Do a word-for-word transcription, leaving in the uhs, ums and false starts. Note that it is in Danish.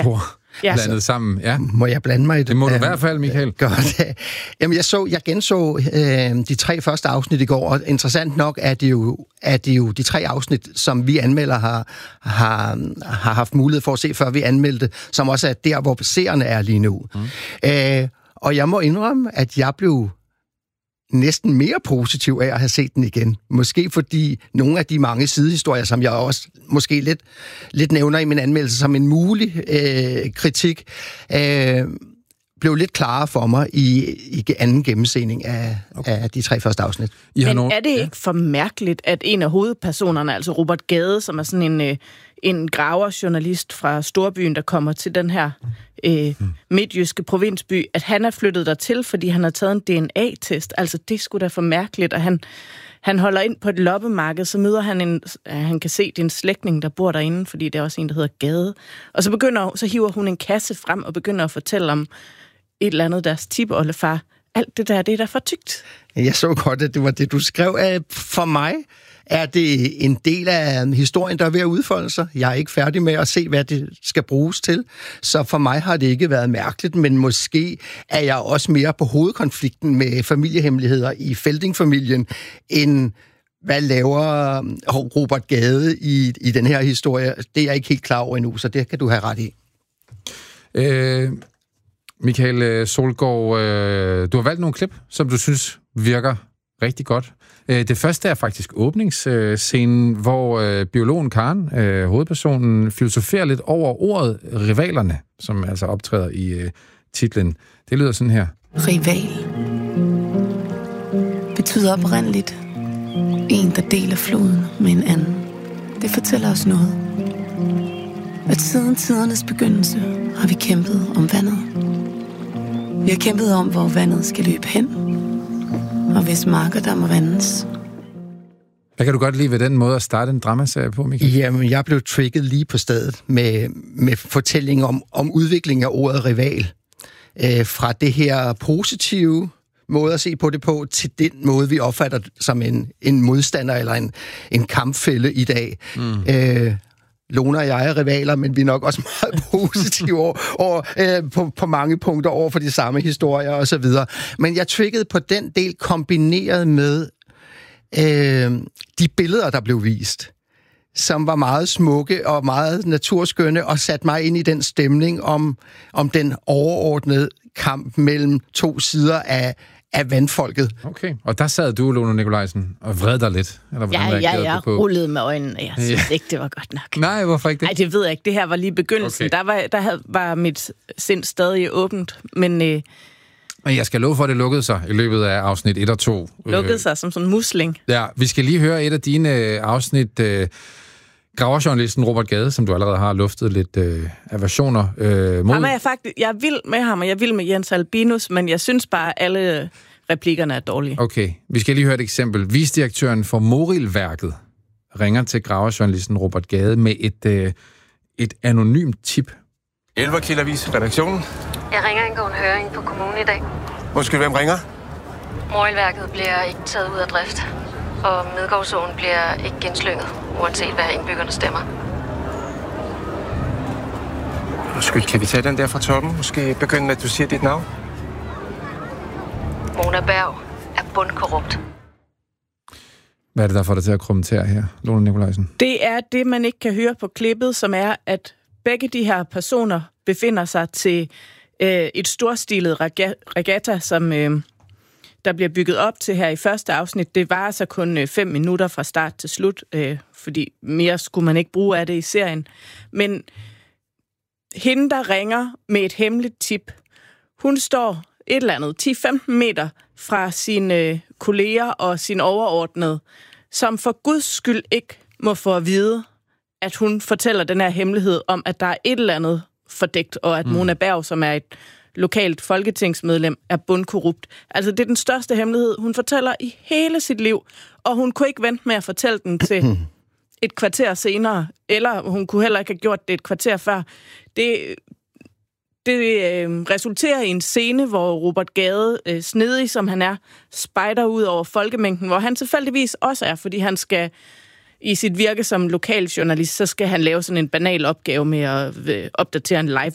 spor ja. blandet altså, sammen. Ja. Må jeg blande mig i det? Det må du i hvert fald, Michael. Godt. Jamen, jeg, så, jeg genså øh, de tre første afsnit i går, og interessant nok er det jo, er det jo de tre afsnit, som vi anmelder har, har, har haft mulighed for at se, før vi anmeldte, som også er der, hvor seerne er lige nu. Mm. Øh, og jeg må indrømme, at jeg blev næsten mere positiv af at have set den igen. Måske fordi nogle af de mange sidehistorier, som jeg også måske lidt, lidt nævner i min anmeldelse som en mulig øh, kritik, øh, blev lidt klarere for mig i, i anden gennemsening af, okay. af de tre første afsnit. Men nogen... er det ikke for mærkeligt, at en af hovedpersonerne, altså Robert Gade, som er sådan en, en graverjournalist fra Storbyen, der kommer til den her øh, midtjyske provinsby, at han er flyttet dertil, fordi han har taget en D N A-test. Altså, det skulle da for mærkeligt, at han, han holder ind på et loppemarked, så møder han en, han kan se, det er en slægtning, der bor derinde, fordi det er også en, der hedder Gade. Og så begynder, så hiver hun en kasse frem og begynder at fortælle om et eller andet, deres tipoldefar. Alt det der, det er da for tykt. Jeg så godt, at det var det, du skrev. For mig er det en del af historien, der er ved at udfolde sig. Jeg er ikke færdig med at se, hvad det skal bruges til. Så for mig har det ikke været mærkeligt, men måske er jeg også mere på hovedkonflikten med familiehemmeligheder i Felding-familien, end hvad laver Robert Gade i, i den her historie. Det er jeg ikke helt klar over endnu, så det kan du have ret i. Øh... Michael Solgaard, øh, du har valgt nogle klip, som du synes virker rigtig godt. Øh, det første er faktisk åbningsscenen, hvor øh, biologen Karen, øh, hovedpersonen, filosoferer lidt over ordet rivalerne, som altså optræder i øh, titlen. Det lyder sådan her. Rival betyder oprindeligt en, der deler floden med en anden. Det fortæller os noget. At siden tidernes begyndelse har vi kæmpet om vandet. Vi har kæmpet om, hvor vandet skal løbe hen, og hvis marker der må vandes. Hvad kan du godt lide ved den måde at starte en dramaserie på, Michael? Jamen, jeg blev trigget lige på stedet med, med fortælling om, om udvikling af ordet rival. Øh, fra det her positive måde at se på det på, til den måde, vi opfatter det som en, en modstander eller en, en kampfælle i dag. Mm. Øh, Lone og jeg er rivaler, men vi er nok også meget positive over, over, øh, på, på mange punkter over for de samme historier og så videre. Men jeg triggede på den del kombineret med øh, de billeder, der blev vist, som var meget smukke og meget naturskønne, og satte mig ind i den stemning om, om den overordnede kamp mellem to sider af af vandfolket. Okay, og der sad du, Lone Nikolajsen, og vred dig lidt? Eller ja, ja, jeg rullede med øjnene. Jeg synes ja. ikke, det var godt nok. Nej, hvorfor ikke det? Nej, det ved jeg ikke. Det her var lige begyndelsen. Okay. Der, var, der havde, var mit sind stadig åbent, men... Øh, men jeg skal love for, at det lukkede sig i løbet af afsnit et og to. Lukkede sig som sådan en musling. Ja, vi skal lige høre et af dine afsnit... Øh, graverjournalisten Robert Gade, som du allerede har luftet lidt øh, aversioner øh, mod. Ham er jeg faktisk... Jeg er vild med ham, og jeg er vild med Jens Albinus, men jeg synes bare, at alle replikkerne er dårlige. Okay, vi skal lige høre et eksempel. Vicedirektøren for Morilværket ringer til graverjournalisten Robert Gade med et, øh, et anonymt tip. Elverkildervis, redaktionen. Jeg ringer angående høring på kommunen i dag. Undskyld, hvem ringer? Morilværket bliver ikke taget ud af drift, og Midgårdsåen bliver ikke genslynget, uanset hvad indbyggerne stemmer. Undskyld, kan vi tage den der fra toppen? Måske begynde, at du siger dit navn? Mona Berg er bundkorrupt. Hvad er det, der får dig til at kommentere her, Lone Nikolajsen? Det er det, man ikke kan høre på klippet, som er, at begge de her personer befinder sig til øh, et storstilet regatta, som... Øh, der bliver bygget op til her i første afsnit. Det var altså kun øh, fem minutter fra start til slut, øh, fordi mere skulle man ikke bruge af det i serien. Men hende, der ringer med et hemmeligt tip, hun står et eller andet ti til femten meter fra sine øh, kolleger og sin overordnede, som for guds skyld ikke må få at vide, at hun fortæller den her hemmelighed om, at der er et eller andet fordækt, og at mm. Mona Berg, som er et lokalt folketingsmedlem, er bundkorrupt. Altså, det er den største hemmelighed, hun fortæller i hele sit liv, og hun kunne ikke vente med at fortælle den til et kvarter senere, eller hun kunne heller ikke have gjort det et kvarter før. Det, det øh, resulterer i en scene, hvor Robert Gade, øh, snedig som han er, spejder ud over folkemængden, hvor han tilfældigvis også er, fordi han skal i sit virke som lokaljournalist, så skal han lave sådan en banal opgave med at øh, opdatere en live